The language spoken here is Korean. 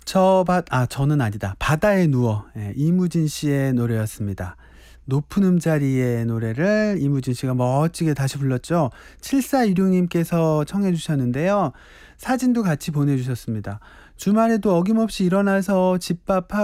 저는 아니다. 바다에 누워. 예, 이무진 씨의 노래였습니다. 높은 음자리의 노래를 이무진 씨가 멋지게 다시 불렀죠. 7416님께서 청해 주셨는데요. 사진도 같이 보내주셨습니다. 주말에도 어김없이 일어나서 집밥